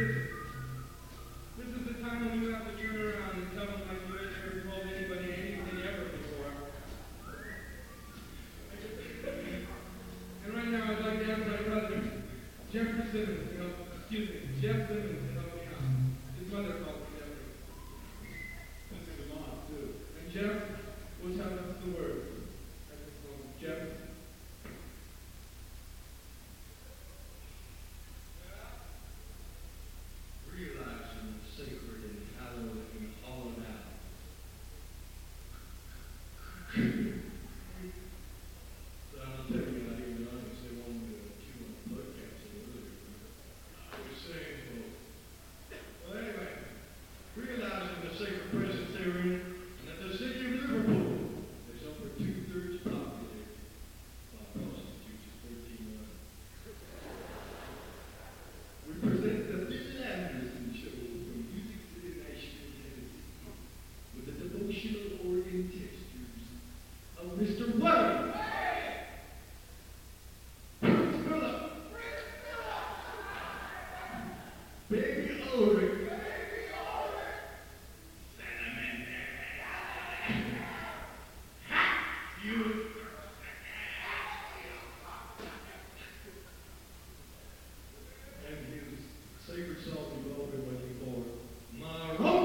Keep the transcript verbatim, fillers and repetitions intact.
This is the time when you have to turn around and tell them like you never told anybody anything ever before. And right now I'd like to ask my brother, Jeffrey Simmons, you know, excuse me, Jeff Simmons, to help me out. His mother called me Jeffrey. This is his mom, too. And Jeff will tell us the word. Jeff. Realizing the sacred and hallowed and hollowed out. But I'll tell you, I didn't realize they wanted me to chew on the blood capsule earlier. I was saying, well, well, anyway, realizing the sacred presence therein, and that the city of Liverpool is over two-thirds populated by prostitutes of thirteen one. We present the Bill Anderson Show from Music City, Nashville, Tennessee, with the devotional organ textures of Mister Wayne. Prince Philip. Baby Ulrich. Cinnamon. You. And his sacred song is always what you call My Road.